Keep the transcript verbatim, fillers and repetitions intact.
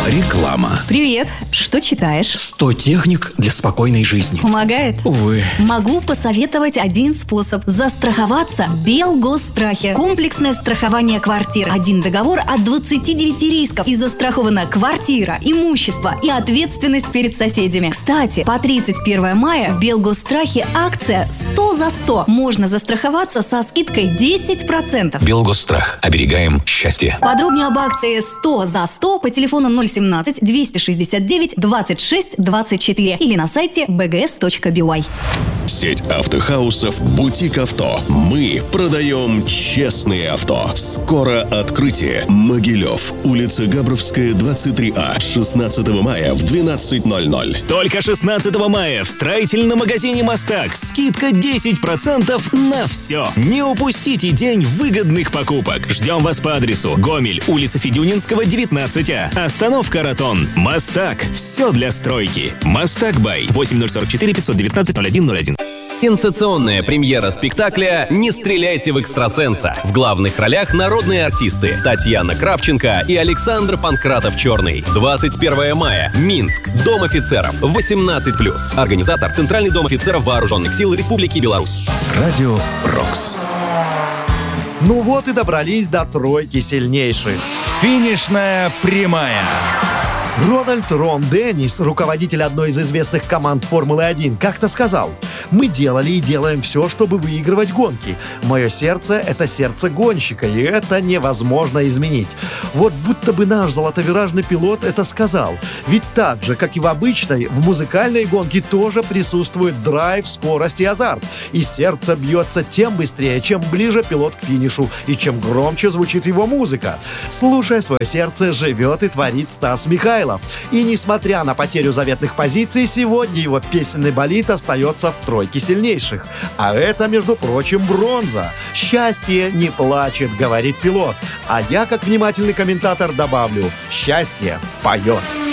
Реклама. Привет. Что читаешь? сто техник для спокойной жизни. Помогает? Увы. Могу посоветовать один способ. Застраховаться в Белгосстрахе. Комплексное страхование квартир. Один договор от двадцати девяти рисков. И застрахована квартира, имущество и ответственность перед соседями. Кстати, по тридцать первое мая в Белгосстрахе акция сто за сто. Можно застраховаться со скидкой десять процентов. Белгосстрах. Оберегаем счастье. Подробнее об акции сто за сто по телефону ноль семнадцать двести шестьдесят девять двадцать шесть двадцать четыре или на сайте би джи эс точка би уай. Сеть автохаусов «Бутик Авто». Мы продаем честные авто. Скоро открытие. Могилев. Улица Габровская, двадцать три А. шестнадцатого мая в двенадцать ноль ноль. Только шестнадцатого мая в строительном магазине «Мастак» скидка десять процентов на все. Не упустите день выгодных покупок. Ждем вас по адресу Гомель, улица Федюнинского, девятнадцать А. Остановка Ротон. «Мастак». Все для стройки. «Мастак Бай». восемь ноль сорок четыре пятьсот девятнадцать ноль один ноль один. Сенсационная премьера спектакля «Не стреляйте в экстрасенса». В главных ролях народные артисты Татьяна Кравченко и Александр Панкратов-Черный. двадцать первое мая. Минск. Дом офицеров. восемнадцать плюс. Организатор Центральный дом офицеров Вооруженных сил Республики Беларусь. Радио «Рокс». Ну вот и добрались до тройки сильнейших. Финишная прямая. Рональд Рон Деннис, руководитель одной из известных команд Формулы один, как-то сказал: «Мы делали и делаем все, чтобы выигрывать гонки. Мое сердце — это сердце гонщика, и это невозможно изменить». Вот будто бы наш золотовиражный пилот это сказал. Ведь так же, как и в обычной, в музыкальной гонке тоже присутствует драйв, скорость и азарт. И сердце бьется тем быстрее, чем ближе пилот к финишу, и чем громче звучит его музыка. Слушая свое сердце, живет и творит Стас Михайлов. И несмотря на потерю заветных позиций, сегодня его песенный болид остается в тройке сильнейших. А это, между прочим, бронза. «Счастье не плачет», — говорит пилот. А я, как внимательный комментатор, добавлю: «Счастье поет».